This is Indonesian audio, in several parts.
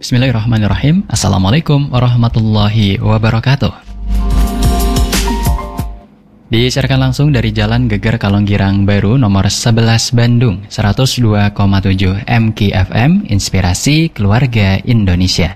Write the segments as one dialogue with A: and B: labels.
A: Bismillahirrahmanirrahim. Assalamualaikum warahmatullahi wabarakatuh. Disiarkan langsung dari Jalan Geger Kalonggirang Baru nomor 11 Bandung 102,7 MKFM Inspirasi Keluarga Indonesia.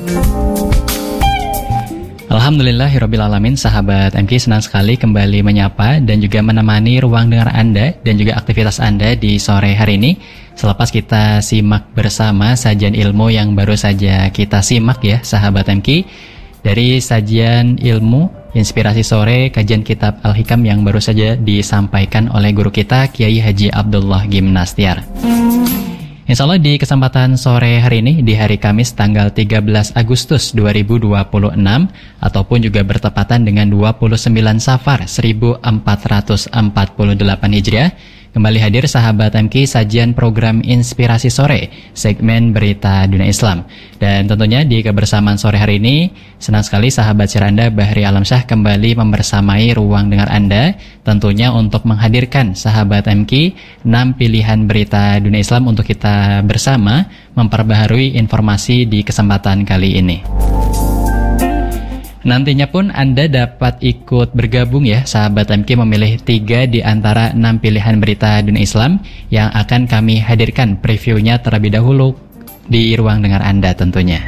A: Alhamdulillahirrabbilalamin, sahabat MK, senang sekali kembali menyapa dan juga menemani ruang dengar Anda dan juga aktivitas Anda di sore hari ini. Selepas kita simak bersama sajian ilmu yang baru saja kita simak ya sahabat MK, dari sajian ilmu Inspirasi Sore kajian kitab Al-Hikam yang baru saja disampaikan oleh guru kita Kiai Haji Abdullah Gimnastiar. Insya Allah di kesempatan sore hari ini di hari Kamis tanggal 13 Agustus 2026 ataupun juga bertepatan dengan 29 Safar 1448 Hijriah, kembali hadir sahabat MK sajian program Inspirasi Sore segmen Berita Dunia Islam. Dan tentunya di kebersamaan sore hari ini senang sekali sahabat siar Anda Bahri Alamsyah kembali membersamai ruang dengar Anda, tentunya untuk menghadirkan sahabat MK 6 pilihan berita dunia Islam untuk kita bersama memperbaharui informasi di kesempatan kali ini. Nantinya pun Anda dapat ikut bergabung ya sahabat MK, memilih 3 di antara 6 pilihan berita dunia Islam yang akan kami hadirkan previewnya terlebih dahulu di ruang dengar Anda tentunya.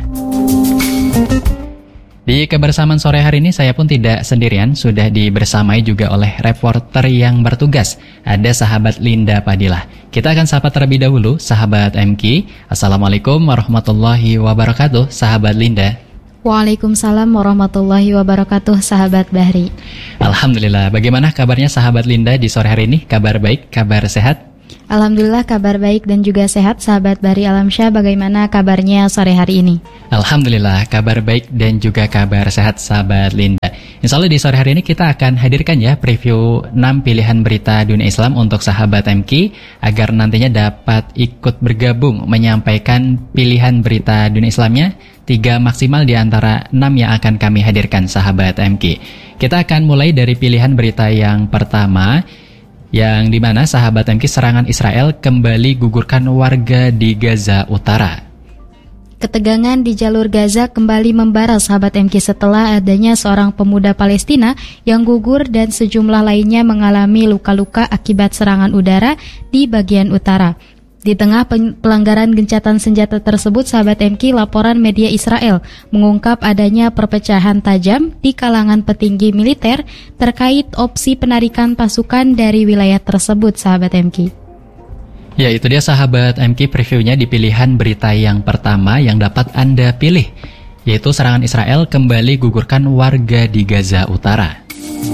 A: Di kebersamaan sore hari ini saya pun tidak sendirian, sudah dibersamai juga oleh reporter yang bertugas. Ada sahabat Linda Padilah. Kita akan sapa terlebih dahulu sahabat MK. Assalamualaikum warahmatullahi wabarakatuh sahabat Linda.
B: Waalaikumsalam warahmatullahi wabarakatuh sahabat Bahri.
A: Alhamdulillah, bagaimana kabarnya sahabat Linda di sore hari ini? Kabar baik, kabar sehat?
B: Alhamdulillah kabar baik dan juga sehat sahabat Bahri Alamsyah. Bagaimana kabarnya sore hari ini?
A: Alhamdulillah kabar baik dan juga kabar sehat sahabat Linda. Insya Allah di sore hari ini kita akan hadirkan ya preview 6 pilihan berita dunia Islam untuk sahabat MK agar nantinya dapat ikut bergabung menyampaikan pilihan berita dunia Islamnya 3 maksimal di antara 6 yang akan kami hadirkan sahabat MK. Kita akan mulai dari pilihan berita yang pertama, yang dimana sahabat MK serangan Israel kembali gugurkan warga di Gaza Utara.
B: Ketegangan di jalur Gaza kembali membara sahabat MK setelah adanya seorang pemuda Palestina yang gugur dan sejumlah lainnya mengalami luka-luka akibat serangan udara di bagian utara. Di tengah pelanggaran gencatan senjata tersebut, sahabat MK, laporan media Israel mengungkap adanya perpecahan tajam di kalangan petinggi militer terkait opsi penarikan pasukan dari wilayah tersebut, sahabat MK.
A: Ya, itu dia sahabat MK previewnya di pilihan berita yang pertama yang dapat Anda pilih, yaitu serangan Israel kembali gugurkan warga di Gaza Utara.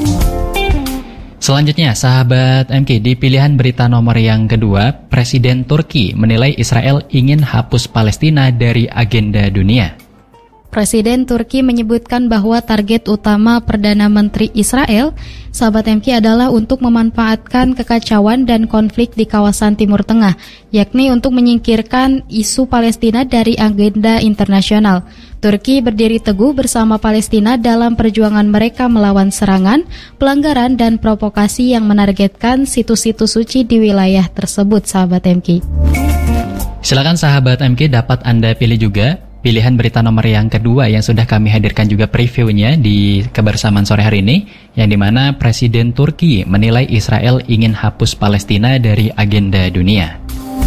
A: Selanjutnya, sahabat MK, di pilihan berita nomor yang kedua, Presiden Turki menilai Israel ingin hapus Palestina dari agenda dunia.
B: Presiden Turki menyebutkan bahwa target utama Perdana Menteri Israel, sahabat MK, adalah untuk memanfaatkan kekacauan dan konflik di kawasan Timur Tengah, yakni untuk menyingkirkan isu Palestina dari agenda internasional. Turki berdiri teguh bersama Palestina dalam perjuangan mereka melawan serangan, pelanggaran, dan provokasi yang menargetkan situs-situs suci di wilayah tersebut, sahabat MK.
A: Silakan sahabat MK, dapat Anda pilih juga pilihan berita nomor yang kedua yang sudah kami hadirkan juga previewnya di kebersamaan sore hari ini, yang dimana Presiden Turki menilai Israel ingin hapus Palestina dari agenda dunia.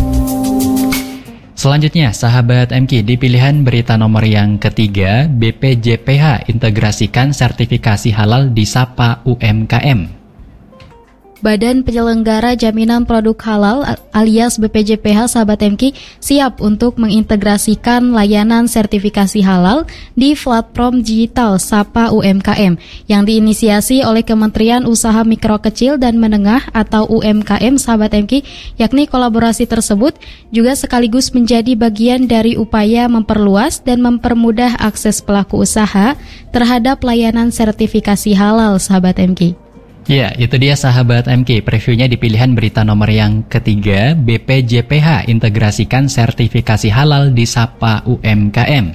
A: Selanjutnya, sahabat MK, di pilihan berita nomor yang ketiga, BPJPH integrasikan sertifikasi halal di Sapa UMKM.
B: Badan Penyelenggara Jaminan Produk Halal alias BPJPH, sahabat MK, siap untuk mengintegrasikan layanan sertifikasi halal di platform digital Sapa UMKM yang diinisiasi oleh Kementerian Usaha Mikro Kecil dan Menengah atau UMKM, sahabat MK, yakni kolaborasi tersebut juga sekaligus menjadi bagian dari upaya memperluas dan mempermudah akses pelaku usaha terhadap layanan sertifikasi halal, sahabat MK.
A: Ya, itu dia sahabat MK, previewnya di pilihan berita nomor yang ketiga, BPJPH integrasikan sertifikasi halal di Sapa UMKM.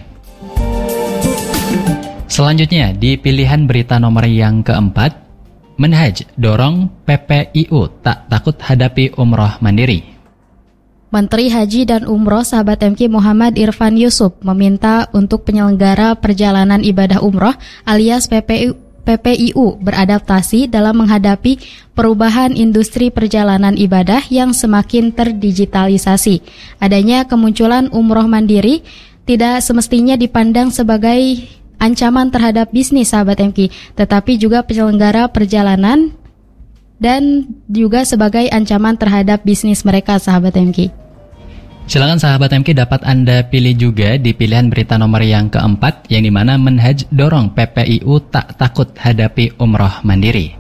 A: Selanjutnya, di pilihan berita nomor yang keempat, Menhaj dorong PPIU tak takut hadapi umroh mandiri.
B: Menteri Haji dan Umroh sahabat MK Muhammad Irfan Yusuf meminta untuk penyelenggara perjalanan ibadah umroh alias PPIU beradaptasi dalam menghadapi perubahan industri perjalanan ibadah yang semakin terdigitalisasi. Adanya kemunculan umroh mandiri tidak semestinya dipandang sebagai ancaman terhadap bisnis sahabat MK, tetapi juga penyelenggara perjalanan dan juga sebagai ancaman terhadap bisnis mereka sahabat MK.
A: Silakan sahabat MK, dapat Anda pilih juga di pilihan berita nomor yang keempat, yang dimana Menhaj dorong PPIU tak takut hadapi umroh mandiri.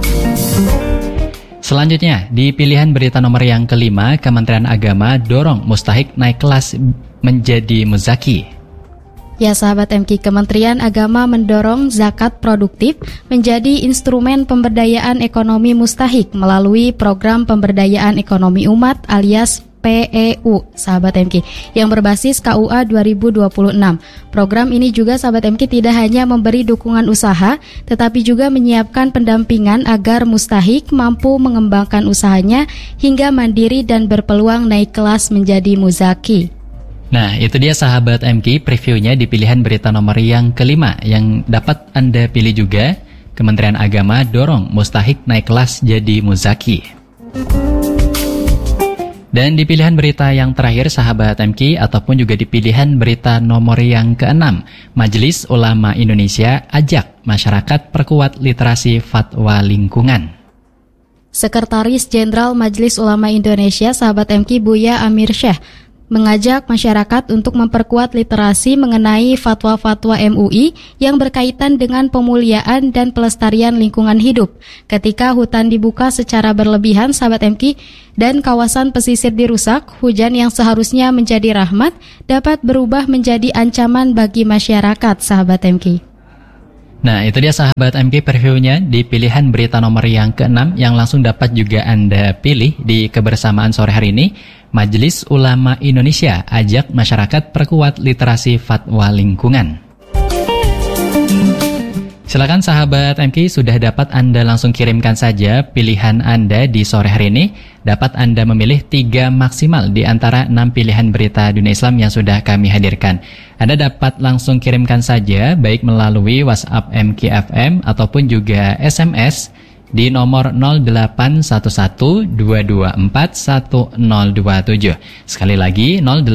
A: Selanjutnya, di pilihan berita nomor yang kelima, Kementerian Agama dorong mustahik naik kelas menjadi muzaki.
B: Ya sahabat MK, Kementerian Agama mendorong zakat produktif menjadi instrumen pemberdayaan ekonomi mustahik melalui program pemberdayaan ekonomi umat alias PEU sahabat MK yang berbasis KUA 2026. Program ini juga sahabat MK tidak hanya memberi dukungan usaha tetapi juga menyiapkan pendampingan agar mustahik mampu mengembangkan usahanya hingga mandiri dan berpeluang naik kelas menjadi muzaki.
A: Nah, itu dia sahabat MK, previewnya di pilihan berita nomor yang kelima yang dapat Anda pilih juga. Kementerian Agama dorong mustahik naik kelas jadi muzaki. Dan di pilihan berita yang terakhir sahabat MK, ataupun juga di pilihan berita nomor yang keenam, Majelis Ulama Indonesia ajak masyarakat perkuat literasi fatwa lingkungan.
B: Sekretaris Jenderal Majelis Ulama Indonesia sahabat MK Buya Amir Syekh mengajak masyarakat untuk memperkuat literasi mengenai fatwa-fatwa MUI yang berkaitan dengan pemuliaan dan pelestarian lingkungan hidup. Ketika hutan dibuka secara berlebihan, sahabat MK, dan kawasan pesisir dirusak, hujan yang seharusnya menjadi rahmat dapat berubah menjadi ancaman bagi masyarakat, sahabat MK.
A: Nah, itu dia sahabat MK previewnya di pilihan berita nomor yang keenam yang langsung dapat juga Anda pilih di kebersamaan sore hari ini. Majelis Ulama Indonesia ajak masyarakat perkuat literasi fatwa lingkungan. Silakan sahabat MK, sudah dapat Anda langsung kirimkan saja pilihan Anda di sore hari ini. Dapat Anda memilih 3 maksimal di antara 6 pilihan berita dunia Islam yang sudah kami hadirkan. Anda dapat langsung kirimkan saja baik melalui WhatsApp MKFM ataupun juga SMS di nomor 0811-224-1027. Sekali lagi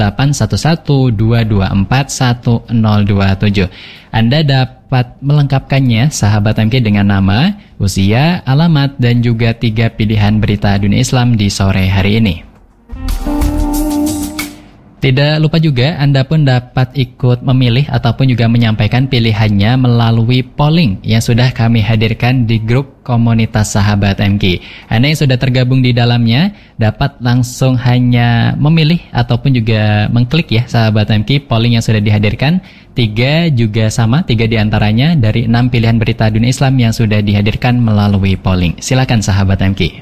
A: 0811-224-1027. Anda dapat melengkapkannya sahabat MK dengan nama, usia, alamat, dan juga 3 pilihan berita dunia Islam di sore hari ini. Tidak lupa juga Anda pun dapat ikut memilih ataupun juga menyampaikan pilihannya melalui polling yang sudah kami hadirkan di grup komunitas sahabat MK. Anda yang sudah tergabung di dalamnya dapat langsung hanya memilih ataupun juga mengklik ya sahabat MK polling yang sudah dihadirkan. 3 juga sama, 3 diantaranya dari 6 pilihan berita dunia Islam yang sudah dihadirkan melalui polling. Silakan sahabat MK.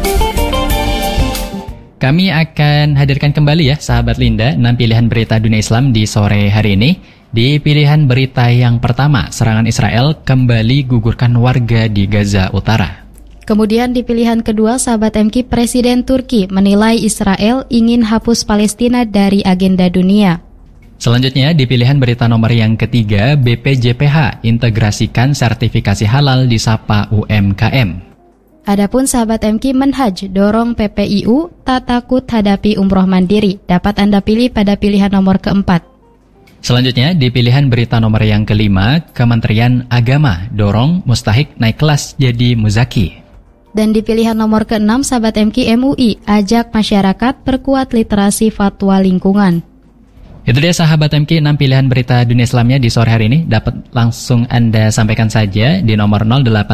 A: Kami akan hadirkan kembali ya sahabat Linda 6 pilihan berita dunia Islam di sore hari ini. Di pilihan berita yang pertama, serangan Israel kembali gugurkan warga di Gaza Utara.
B: Kemudian di pilihan kedua sahabat MK, Presiden Turki menilai Israel ingin hapus Palestina dari agenda dunia.
A: Selanjutnya di pilihan berita nomor yang ketiga, BPJPH integrasikan sertifikasi halal di Sapa UMKM.
B: Adapun sahabat MK, Menhaj dorong PPIU tak takut hadapi umroh mandiri. Dapat Anda pilih pada pilihan nomor keempat.
A: Selanjutnya di pilihan berita nomor yang kelima, Kementerian Agama dorong mustahik naik kelas jadi muzaki.
B: Dan di pilihan nomor keenam sahabat MK, MUI ajak masyarakat perkuat literasi fatwa lingkungan.
A: Itu dia sahabat MK 6 pilihan berita dunia Islamnya di sore hari ini. Dapat langsung Anda sampaikan saja di nomor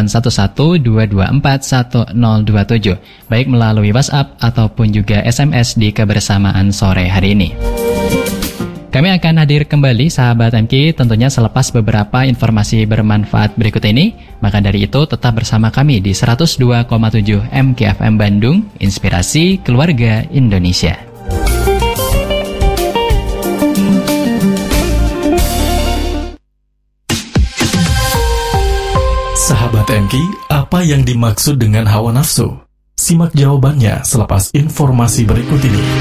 A: 0811-224-1027, baik melalui WhatsApp ataupun juga SMS di kebersamaan sore hari ini. Kami akan hadir kembali sahabat MK tentunya selepas beberapa informasi bermanfaat berikut ini. Maka dari itu tetap bersama kami di 102,7 MKFM Bandung, Inspirasi Keluarga Indonesia.
C: Sahabat MK, apa yang dimaksud dengan hawa nafsu? Simak jawabannya selepas informasi berikut ini.